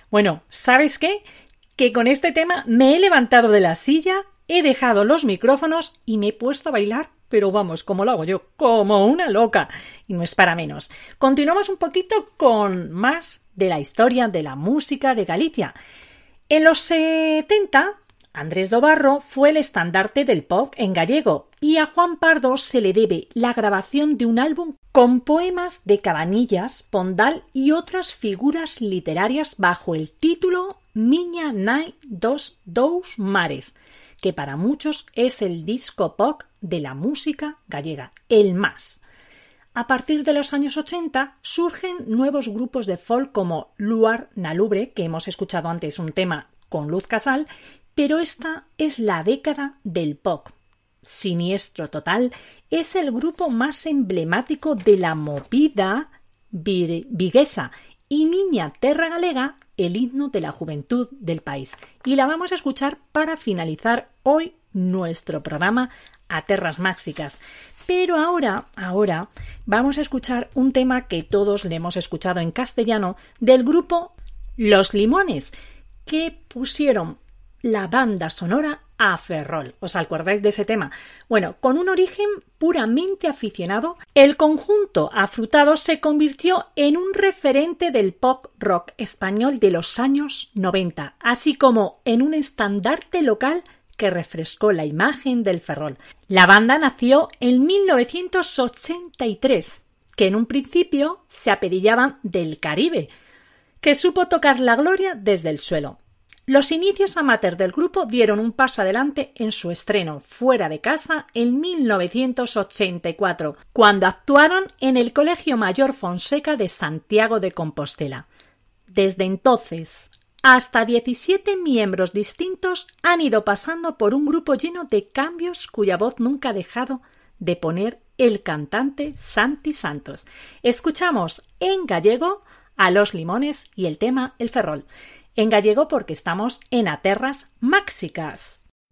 Bueno, ¿sabes qué? Que con este tema me he levantado de la silla, he dejado los micrófonos y me he puesto a bailar, pero vamos, como lo hago yo, como una loca. Y no es para menos. Continuamos un poquito con más de la historia de la música de Galicia. En los 70, Andrés Dobarro fue el estandarte del pop en gallego y a Juan Pardo se le debe la grabación de un álbum con poemas de Cabanillas, Pondal y otras figuras literarias bajo el título Miña nai dos dous mares, que para muchos es el disco pop de la música gallega, el más. A partir de los años 80 surgen nuevos grupos de folk como Luar na Lubre, que hemos escuchado antes un tema con Luz Casal, pero esta es la década del pop. Siniestro Total es el grupo más emblemático de la movida viguesa y Miña Terra Galega el himno de la juventud del país. Y la vamos a escuchar para finalizar hoy nuestro programa A Terras Máxicas. Pero ahora vamos a escuchar un tema que todos le hemos escuchado en castellano del grupo Los Limones, que pusieron la banda sonora a Ferrol. ¿Os acordáis de ese tema? Bueno, con un origen puramente aficionado, el conjunto Afrutado se convirtió en un referente del pop rock español de los años 90, así como en un estandarte local que refrescó la imagen del Ferrol. La banda nació en 1983, que en un principio se apellidaban del Caribe, que supo tocar la gloria desde el suelo. Los inicios amateur del grupo dieron un paso adelante en su estreno fuera de casa en 1984, cuando actuaron en el Colegio Mayor Fonseca de Santiago de Compostela. Desde entonces, hasta 17 miembros distintos han ido pasando por un grupo lleno de cambios cuya voz nunca ha dejado de poner el cantante Santi Santos. Escuchamos en gallego a Los Limones y el tema El Ferrol. En gallego porque estamos en A Terras Máxicas.